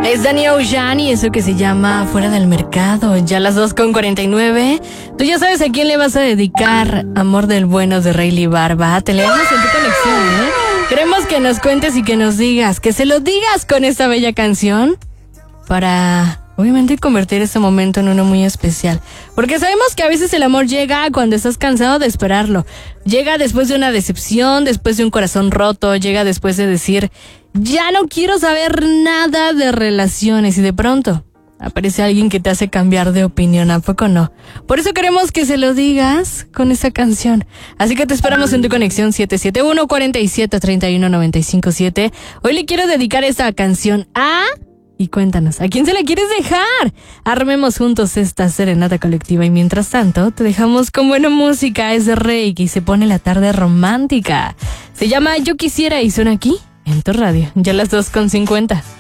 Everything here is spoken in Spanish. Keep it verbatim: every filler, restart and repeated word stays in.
Es Danny Ocean y eso que se llama Fuera del Mercado. Ya a las dos con cuarenta y nueve. Tú ya sabes a quién le vas a dedicar Amor del Bueno de Rayleigh Barba. Te leemos en tu conexión, ¿eh? Queremos que nos cuentes y que nos digas, que se lo digas con esta bella canción para, obviamente, convertir este momento en uno muy especial. Porque sabemos que a veces el amor llega cuando estás cansado de esperarlo. Llega después de una decepción, después de un corazón roto, llega después de decir, ya no quiero saber nada de relaciones, y de pronto aparece alguien que te hace cambiar de opinión, ¿a poco no? Por eso queremos que se lo digas con esa canción. Así que te esperamos en tu conexión siete siete uno, cuatro siete, tres uno nueve cinco siete. Hoy le quiero dedicar esta canción a... Y cuéntanos, ¿a quién se la quieres dejar? Armemos juntos esta serenata colectiva y mientras tanto te dejamos con buena música. Es de Reiki y se pone la tarde romántica. Se llama Yo Quisiera y suena aquí en tu radio. Ya las dos con cincuenta.